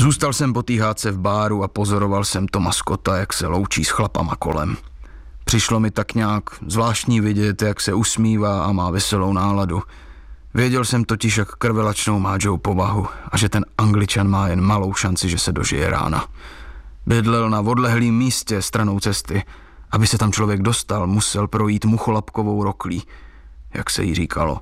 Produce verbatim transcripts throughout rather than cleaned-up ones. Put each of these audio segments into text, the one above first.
Zůstal jsem po té hádce v báru a pozoroval jsem Toma Scotta, jak se loučí s chlapama kolem. Přišlo mi tak nějak zvláštní vidět, jak se usmívá a má veselou náladu. Věděl jsem totiž, jak krvelačnou má Joe povahu a že ten Angličan má jen malou šanci, že se dožije rána. Bydlel na odlehlým místě stranou cesty. Aby se tam člověk dostal, musel projít mucholapkovou roklí, jak se jí říkalo.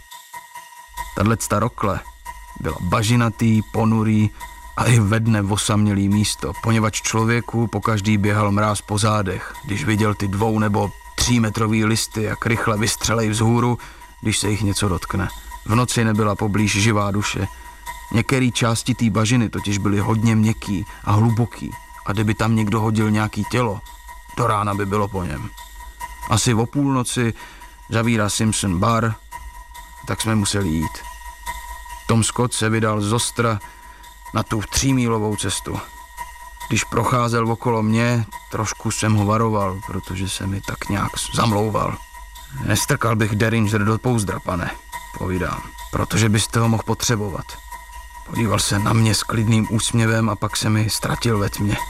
Tato rokle byla bažinatý, ponurý a i ve dne osamělý místo, poněvadž člověku pokaždý běhal mráz po zádech, když viděl ty dvou nebo třímetrový listy, jak rychle vystřelej vzhůru, když se jich něco dotkne. V noci nebyla poblíž živá duše. Některé části té bažiny totiž byly hodně měkký a hluboký a kdyby tam někdo hodil nějaký tělo, do rána by bylo po něm. Asi o půlnoci zavírá Simpson bar, tak jsme museli jít. Tom Scott se vydal z Ostra na tu třímílovou cestu. Když procházel okolo mě, trošku jsem ho varoval, protože se mi tak nějak zamlouval. Nestrkal bych Derringer do pouzdra, pane, povídám, protože byste ho mohl potřebovat. Podíval se na mě s klidným úsměvem a pak se mi ztratil ve tmě.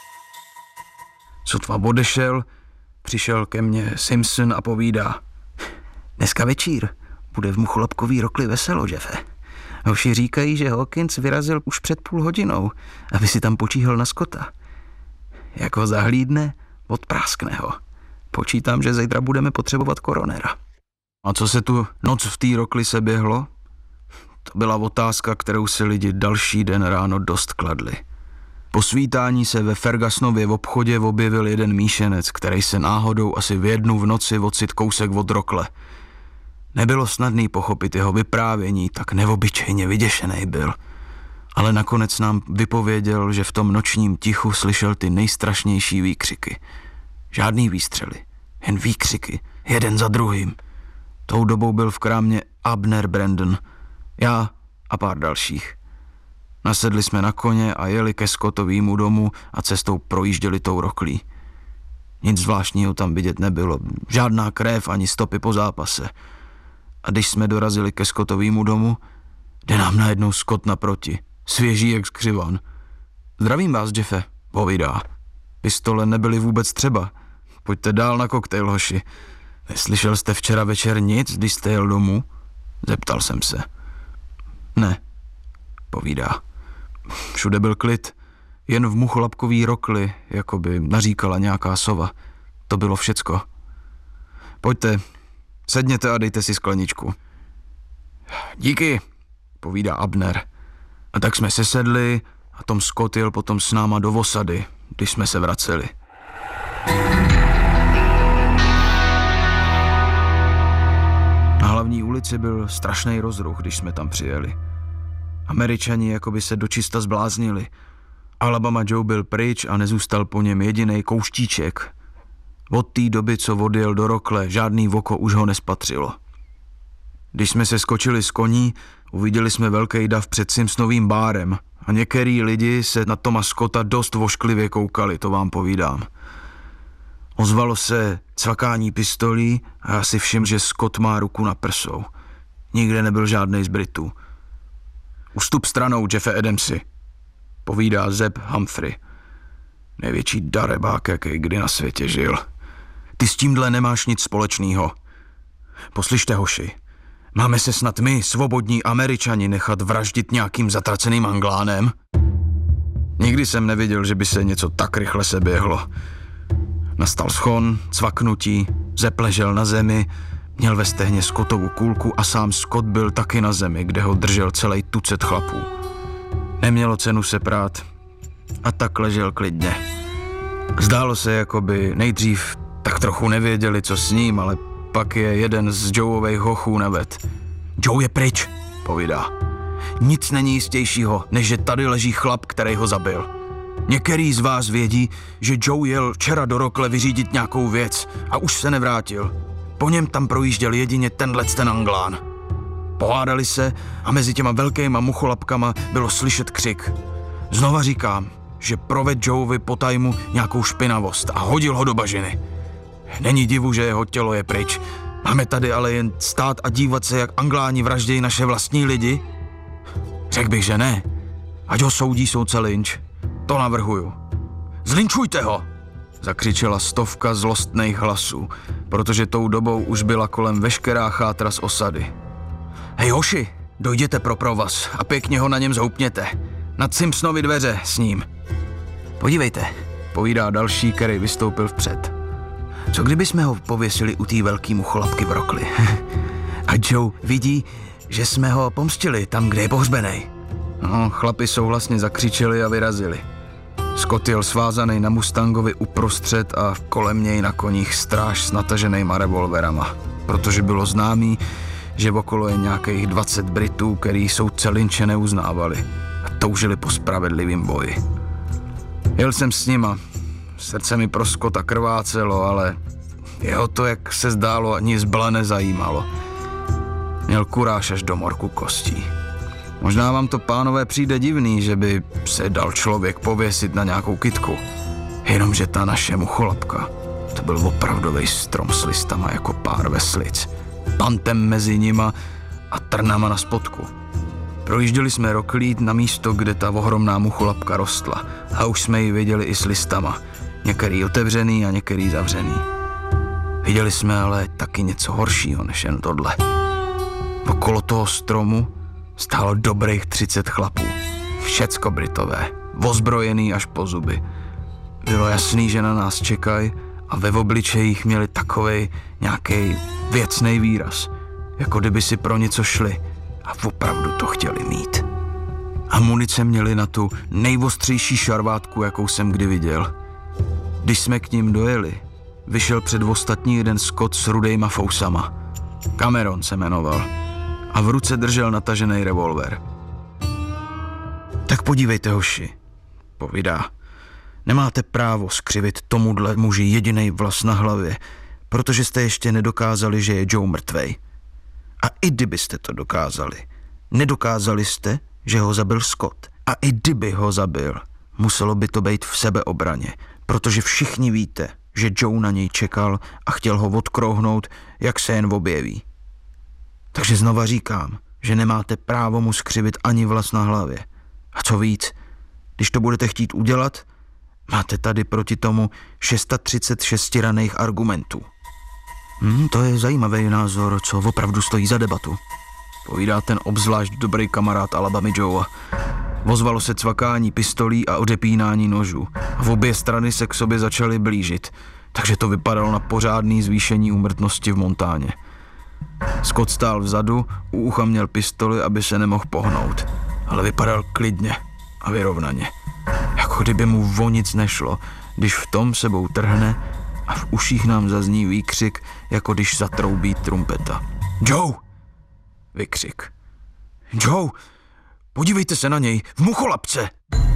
Sotva odešel, přišel ke mně Simpson a povídá: dneska večír bude v mucholapkový rokli veselo, Jeffe. Hoši říkají, že Hawkins vyrazil už před půl hodinou, aby si tam počíhal na Scotta. Jak ho zahlídne, odpráskne ho. Počítám, že zítra budeme potřebovat koronera. A co se tu noc v té rokli se běhlo? To byla otázka, kterou si lidi další den ráno dost kladli. Po svítání se ve Fergusonově v obchodě objevil jeden míšenec, který se náhodou asi v jednu v noci ocit kousek od rokle. Nebylo snadný pochopit jeho vyprávění, tak neobyčejně vyděšený byl. Ale nakonec nám vypověděl, že v tom nočním tichu slyšel ty nejstrašnější výkřiky. Žádný výstřely, jen výkřiky, jeden za druhým. Tou dobou byl v krámě Abner Brandon, já a pár dalších. Nasedli jsme na koně a jeli ke Scottovému domu a cestou projížděli tou roklí. Nic zvláštního tam vidět nebylo, žádná krev ani stopy po zápase. A když jsme dorazili ke Scottovému domu, jde nám najednou Scott naproti, svěží jak skřivan. Zdravím vás, Jeffe, povídá. Pistole nebyly vůbec třeba. Pojďte dál na koktejl, hoši. Neslyšel jste včera večer nic, když jste jel domů? Zeptal jsem se. Ne, povídá. Všude byl klid, jen v mucholapkový rokli, jako by naříkala nějaká sova. To bylo všecko. Pojďte, sedněte a dejte si skleničku. Díky, povídá Abner. A tak jsme se sedli a Tom Scott jel potom s náma do osady, když jsme se vraceli. Na hlavní ulici byl strašný rozruch, když jsme tam přijeli. Američani jakoby se dočista zbláznili. Alabama Joe byl pryč a nezůstal po něm jedinej kouštíček. Od té doby, co odjel do rokle, žádný voko už ho nespatřilo. Když jsme se skočili z koní, uviděli jsme velký dav před Simpsonovým bárem a některý lidi se na Toma Scotta dost vošklivě koukali, to vám povídám. Ozvalo se cvakání pistolí a já si všiml, že Scott má ruku na prsou. Nikde nebyl žádnej z Britů. Ustup stranou, Jeffe Adamsi, povídá Zeb Humphrey. Největší darebák, jaký kdy na světě žil. Ty s tímhle nemáš nic společného. Poslyšte, hoši, máme se snad my, svobodní Američani, nechat vraždit nějakým zatraceným Anglánem? Nikdy jsem neviděl, že by se něco tak rychle seběhlo. Nastal schon, cvaknutí, Zeb ležel na zemi, měl ve stehně Scottovu kulku a sám Scott byl taky na zemi, kde ho držel celý tucet chlapů. Nemělo cenu se prát a tak ležel klidně. Zdálo se, jako by nejdřív tak trochu nevěděli, co s ním, ale pak je jeden z Joeových hochů naved. Joe je pryč, povídá. Nic není jistějšího, než že tady leží chlap, který ho zabil. Některý z vás vědí, že Joe jel včera do rokle vyřídit nějakou věc a už se nevrátil. Po něm tam projížděl jedině tenhle ten Anglán. Pohádali se a mezi těma velkýma mucholapkama bylo slyšet křik. Znova říkám, že proved Joeovi po tajmu nějakou špinavost a hodil ho do bažiny. Není divu, že jeho tělo je pryč. Máme tady ale jen stát a dívat se, jak Angláni vraždějí naše vlastní lidi? Řekl bych, že ne. Ať ho soudí soudce Lynch. To navrhuju. Zlinčujte ho! Zakřičela stovka zlostných hlasů, protože tou dobou už byla kolem veškerá chátra z osady. Hej hoši, dojděte pro provaz a pěkně ho na něm zhoupněte. Nad Simpsonovy dveře s ním. Podívejte, povídá další, který vystoupil vpřed. Co kdyby jsme ho pověsili u té velký mucholapky v rokli? A Joe vidí, že jsme ho pomstili tam, kde je pohřbenej. No, chlapi souhlasně zakřičeli a vyrazili. Scott jel svázaný na Mustangovi uprostřed a kolem něj na koních stráž s nataženýma revolverama, protože bylo známý, že okolo je nějakých dvacet Britů, který soudce Lynche neuznávali a toužili po spravedlivým boji. Jel jsem s nima, srdce mi pro Scotta krvácelo, ale jeho to, jak se zdálo, ani zbla nezajímalo. Měl kuráž až do morku kostí. Možná vám to, pánové, přijde divný, že by se dal člověk pověsit na nějakou kytku. Jenomže ta naše mucholapka, to byl opravdovej strom s listama jako pár veslic, pantem mezi nima a trnama na spodku. Projížděli jsme roklíd na místo, kde ta ohromná mucholapka rostla a už jsme ji viděli i s listama, některý otevřený a některý zavřený. Viděli jsme ale taky něco horšího než jen tohle. Okolo toho stromu stálo dobrých třicet chlapů. Všecko Britové, ozbrojený až po zuby. Bylo jasný, že na nás čekají a ve obličejích měli takovej nějaký věcnej výraz, jako kdyby si pro něco šli a opravdu to chtěli mít. A munice měli na tu nejostřejší šarvátku, jakou jsem kdy viděl. Když jsme k ním dojeli, vyšel před ostatní jeden Scott s rudejma fousama. Cameron se jmenoval a v ruce držel natažený revolver. Tak podívejte, hoši, povídá. Nemáte právo skřivit tomuhle muži jedinej vlas na hlavě, protože jste ještě nedokázali, že je Joe mrtvej. A i kdybyste to dokázali, nedokázali jste, že ho zabil Scott. A i kdyby ho zabil, muselo by to být v sebeobraně, protože všichni víte, že Joe na něj čekal a chtěl ho odkrouhnout, jak se jen objeví. Takže znova říkám, že nemáte právo mu skřivit ani vlas na hlavě. A co víc, když to budete chtít udělat, máte tady proti tomu třicet šest šestiraných argumentů. Hmm, to je zajímavý názor, co opravdu stojí za debatu. Povídá ten obzvlášť dobrý kamarád Alabamy Joea. Ozvalo se cvakání pistolí a odepínání nožů. V obě strany se k sobě začaly blížit, takže to vypadalo na pořádný zvýšení úmrtnosti v Montáně. Scott stál vzadu, u ucha měl pistoli, aby se nemohl pohnout, ale vypadal klidně a vyrovnaně. Jako kdyby mu o nic nešlo, když v tom sebou trhne a v uších nám zazní výkřik, jako když zatroubí trumpeta. Joe! Vykřik. Joe! Podívejte se na něj, v mucholapce!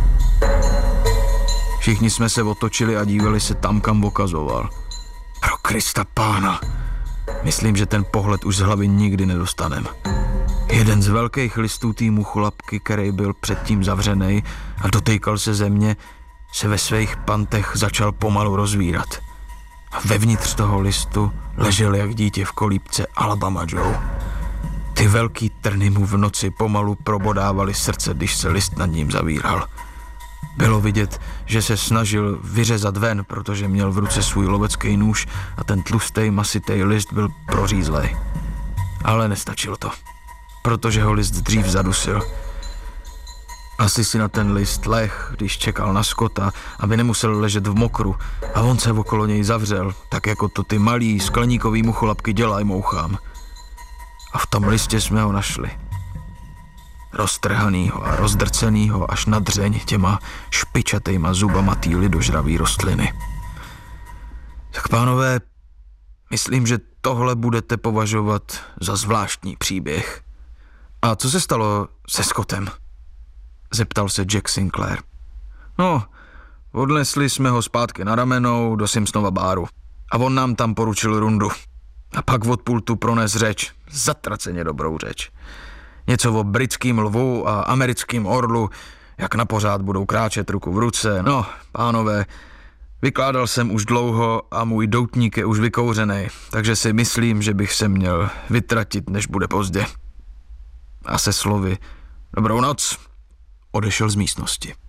Všichni jsme se otočili a dívali se tam, kam ukazoval. Pro Krista pána! Myslím, že ten pohled už z hlavy nikdy nedostanem. Jeden z velkých listů té mucholapky, který byl předtím zavřený a dotýkal se země, se ve svých pantech začal pomalu rozvírat. A vevnitř toho listu ležel jak dítě v kolípce Alabama Joe. Ty velký trny mu v noci pomalu probodávali srdce, když se list nad ním zavíral. Bylo vidět, že se snažil vyřezat ven, protože měl v ruce svůj lovecký nůž a ten tlustý, masitý list byl prořízlej. Ale nestačilo to, protože ho list dřív zadusil. Asi si na ten list leh, když čekal na Scotta, aby nemusel ležet v mokru, a on se okolo něj zavřel, tak jako to ty malý skleníkový mucholapky dělají mouchám. A v tom listě jsme ho našli. Roztrhanýho a rozdrcenýho až na dřeň těma špičatejma zubama té lidožravý rostliny. Tak pánové, myslím, že tohle budete považovat za zvláštní příběh. A co se stalo se Scottem? Zeptal se Jack Sinclair. No, odnesli jsme ho zpátky na ramenou do Simpsonova báru a on nám tam poručil rundu. A pak od pultu prones řeč, zatraceně dobrou řeč. Něco o britským lvu a americkým orlu, jak na pořád budou kráčet ruku v ruce. No, pánové, vykládal jsem už dlouho a můj doutník je už vykouřený, takže si myslím, že bych se měl vytratit, než bude pozdě. A se slovy dobrou noc odešel z místnosti.